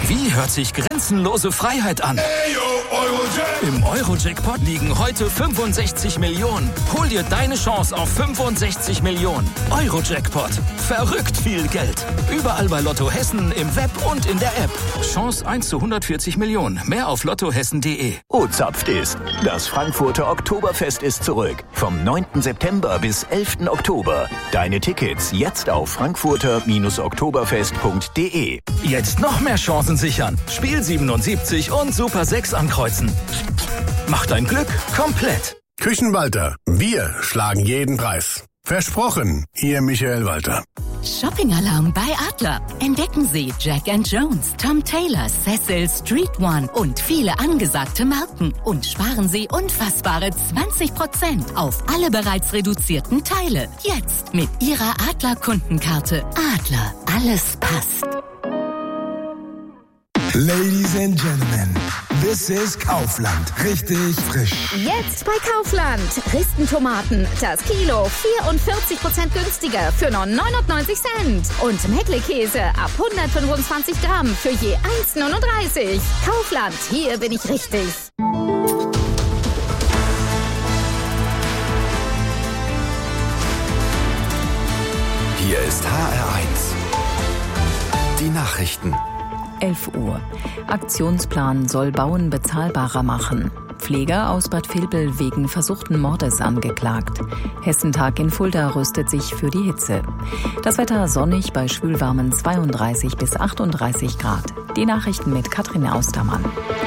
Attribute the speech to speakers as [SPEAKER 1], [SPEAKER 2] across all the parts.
[SPEAKER 1] Wie hört sich grenzenlose Freiheit an? Im Euro-Jackpot liegen heute 65 Millionen. Hol dir deine Chance auf 65 Millionen. Euro-Jackpot. Verrückt viel Geld. Überall bei Lotto Hessen, im Web und in der App. Chance 1 zu 140 Millionen. Mehr auf lottohessen.de.
[SPEAKER 2] Zapft ist. Das Frankfurter Oktoberfest ist zurück. Vom 9. September bis 11. Oktober. Deine Tickets jetzt auf frankfurter-oktoberfest.de.
[SPEAKER 1] Jetzt noch mehr Chancen sichern. Spiel 77 und Super 6 ankreuzen. Mach dein Glück komplett.
[SPEAKER 3] Küchenwalter. Wir schlagen jeden Preis. Versprochen, Ihr Michael Walter.
[SPEAKER 4] Shopping-Alarm bei Adler. Entdecken Sie Jack & Jones, Tom Taylor, Cecil, Street One und viele angesagte Marken. Und sparen Sie unfassbare 20% auf alle bereits reduzierten Teile. Jetzt mit Ihrer Adler-Kundenkarte. Adler, alles passt.
[SPEAKER 5] Ladies and Gentlemen, this is Kaufland. Richtig frisch.
[SPEAKER 6] Jetzt bei Kaufland. Ristentomaten, das Kilo 44% günstiger für nur 99 Cent. Und Mettlekäse ab 125 Gramm für je 1,39. Kaufland, hier bin ich richtig.
[SPEAKER 7] Hier ist HR1. Die Nachrichten.
[SPEAKER 8] 11 Uhr. Aktionsplan soll Bauen bezahlbarer machen. Pfleger aus Bad Vilbel wegen versuchten Mordes angeklagt. Hessentag in Fulda rüstet sich für die Hitze. Das Wetter sonnig bei schwülwarmen 32 bis 38 Grad. Die Nachrichten mit Katrin Austermann.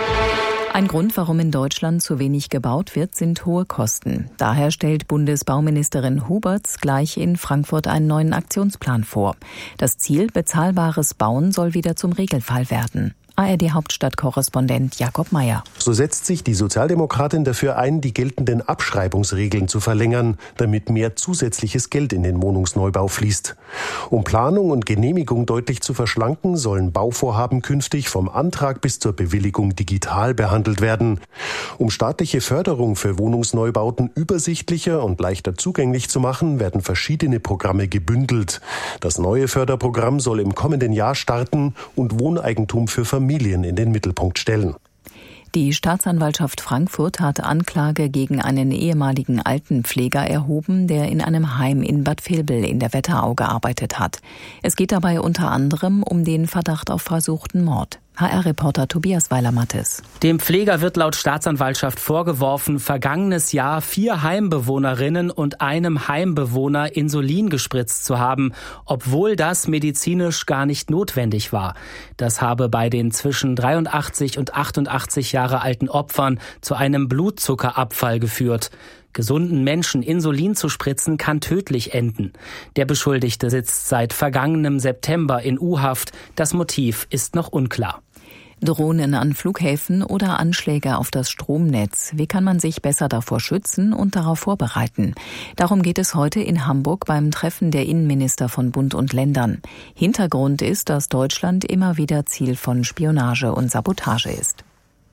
[SPEAKER 8] Ein Grund, warum in Deutschland zu wenig gebaut wird, sind hohe Kosten. Daher stellt Bundesbauministerin Huberts gleich in Frankfurt einen neuen Aktionsplan vor. Das Ziel, bezahlbares Bauen, soll wieder zum Regelfall werden. ARD-Hauptstadtkorrespondent Jakob Meyer.
[SPEAKER 9] So setzt sich die Sozialdemokratin dafür ein, die geltenden Abschreibungsregeln zu verlängern, damit mehr zusätzliches Geld in den Wohnungsneubau fließt. Um Planung und Genehmigung deutlich zu verschlanken, sollen Bauvorhaben künftig vom Antrag bis zur Bewilligung digital behandelt werden. Um staatliche Förderung für Wohnungsneubauten übersichtlicher und leichter zugänglich zu machen, werden verschiedene Programme gebündelt. Das neue Förderprogramm soll im kommenden Jahr starten und Wohneigentum für Familien in den Mittelpunkt stellen.
[SPEAKER 8] Die Staatsanwaltschaft Frankfurt hat Anklage gegen einen ehemaligen Altenpfleger erhoben, der in einem Heim in Bad Vilbel in der Wetterau gearbeitet hat. Es geht dabei unter anderem um den Verdacht auf versuchten Mord. HR-Reporter Tobias Weiler-Mattes.
[SPEAKER 10] Dem Pfleger wird laut Staatsanwaltschaft vorgeworfen, vergangenes Jahr 4 Heimbewohnerinnen und einem Heimbewohner Insulin gespritzt zu haben, obwohl das medizinisch gar nicht notwendig war. Das habe bei den zwischen 83 und 88 Jahre alten Opfern zu einem Blutzuckerabfall geführt. Gesunden Menschen Insulin zu spritzen, kann tödlich enden. Der Beschuldigte sitzt seit vergangenem September in U-Haft. Das Motiv ist noch unklar.
[SPEAKER 8] Drohnen an Flughäfen oder Anschläge auf das Stromnetz. Wie kann man sich besser davor schützen und darauf vorbereiten? Darum geht es heute in Hamburg beim Treffen der Innenminister von Bund und Ländern. Hintergrund ist, dass Deutschland immer wieder Ziel von Spionage und Sabotage ist.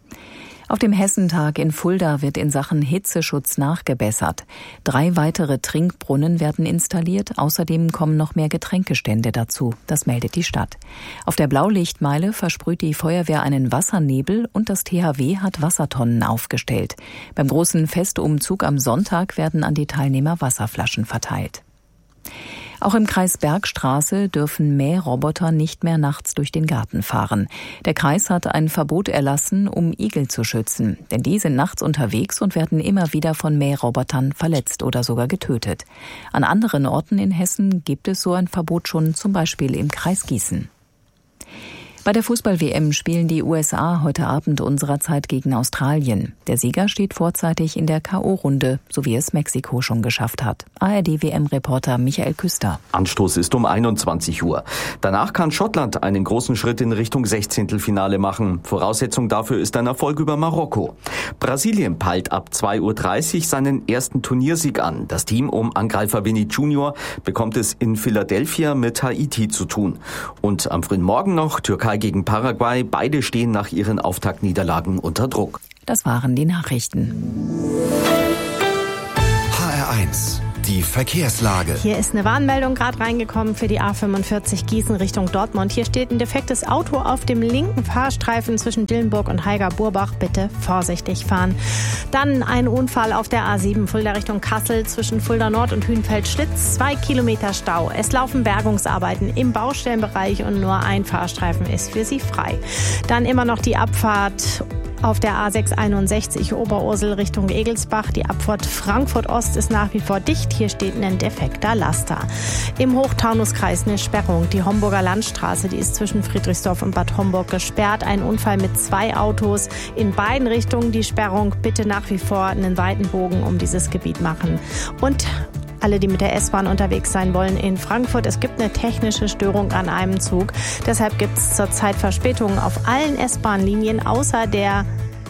[SPEAKER 8] Auf dem Hessentag in Fulda wird in Sachen Hitzeschutz nachgebessert. 3 weitere Trinkbrunnen werden installiert. Außerdem kommen noch mehr Getränkestände dazu. Das meldet die Stadt. Auf der Blaulichtmeile versprüht die Feuerwehr einen Wassernebel und das THW hat Wassertonnen aufgestellt. Beim großen Festumzug am Sonntag werden an die Teilnehmer Wasserflaschen verteilt. Auch im Kreis Bergstraße dürfen Mähroboter nicht mehr nachts durch den Garten fahren. Der Kreis hat ein Verbot erlassen, um Igel zu schützen. Denn die sind nachts unterwegs und werden immer wieder von Mährobotern verletzt oder sogar getötet. An anderen Orten in Hessen gibt es so ein Verbot schon, zum Beispiel im Kreis Gießen. Bei der Fußball-WM spielen die USA heute Abend unserer Zeit gegen Australien. Der Sieger steht vorzeitig in der K.O.-Runde, so wie es Mexiko schon geschafft hat. ARD-WM-Reporter Michael Küster.
[SPEAKER 11] Anstoß ist um 21 Uhr. Danach kann Schottland einen großen Schritt in Richtung 16. machen. Voraussetzung dafür ist ein Erfolg über Marokko. Brasilien peilt ab 2:30 Uhr seinen ersten Turniersieg an. Das Team um Angreifer Vini Junior bekommt es in Philadelphia mit Haiti zu tun. Und am frühen Morgen noch Türkei gegen Paraguay. Beide stehen nach ihren Auftaktniederlagen unter Druck.
[SPEAKER 8] Das waren die Nachrichten.
[SPEAKER 7] HR1, Die Verkehrslage.
[SPEAKER 12] Hier ist eine Warnmeldung gerade reingekommen für die A45 Gießen Richtung Dortmund. Hier steht ein defektes Auto auf dem linken Fahrstreifen zwischen Dillenburg und Heiger-Burbach. Bitte vorsichtig fahren. Dann ein Unfall auf der A7 Fulda Richtung Kassel zwischen Fulda Nord und Hühnfeld-Schlitz. 2 Kilometer Stau. Es laufen Bergungsarbeiten im Baustellenbereich und nur ein Fahrstreifen ist für Sie frei. Dann immer noch die Abfahrt auf der A661 Oberursel Richtung Egelsbach. Die Abfahrt Frankfurt-Ost ist nach wie vor dicht. Hier steht ein defekter Laster. Im Hochtaunuskreis eine Sperrung. Die Homburger Landstraße, die ist zwischen Friedrichsdorf und Bad Homburg gesperrt. Ein Unfall mit 2 Autos. In beiden Richtungen die Sperrung. Bitte nach wie vor einen weiten Bogen um dieses Gebiet machen. Und alle, die mit der S-Bahn unterwegs sein wollen in Frankfurt. Es gibt eine technische Störung an einem Zug. Deshalb gibt es zurzeit Verspätungen auf allen S-Bahn-Linien außer der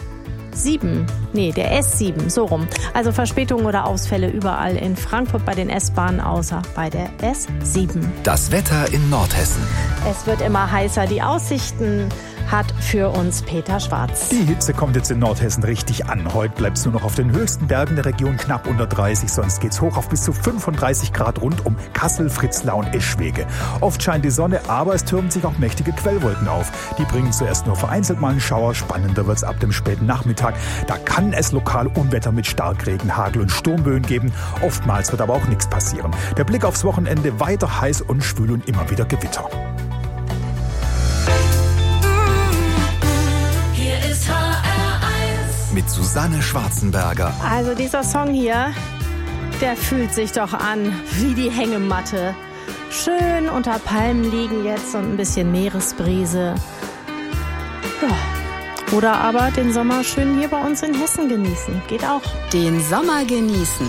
[SPEAKER 12] S7, so rum. Also Verspätungen oder Ausfälle überall in Frankfurt bei den S-Bahnen, außer bei der S7.
[SPEAKER 7] Das Wetter in Nordhessen.
[SPEAKER 12] Es wird immer heißer. Die Aussichten hat für uns Peter Schwarz.
[SPEAKER 13] Die Hitze kommt jetzt in Nordhessen richtig an. Heute bleibt es nur noch auf den höchsten Bergen der Region knapp unter 30, sonst geht's hoch auf bis zu 35 Grad rund um Kassel, Fritzlar und Eschwege. Oft scheint die Sonne, aber es türmen sich auch mächtige Quellwolken auf. Die bringen zuerst nur vereinzelt mal einen Schauer, spannender wird's ab dem späten Nachmittag. Da kann es lokal Unwetter mit Starkregen, Hagel und Sturmböen geben. Oftmals wird aber auch nichts passieren. Der Blick aufs Wochenende: weiter heiß und schwül und immer wieder Gewitter.
[SPEAKER 7] Mit Susanne Schwarzenberger.
[SPEAKER 12] Also dieser Song hier, der fühlt sich doch an wie die Hängematte. Schön unter Palmen liegen jetzt und ein bisschen Meeresbrise. Ja. Oder aber den Sommer schön hier bei uns in Hessen genießen. Geht auch.
[SPEAKER 4] Den Sommer genießen.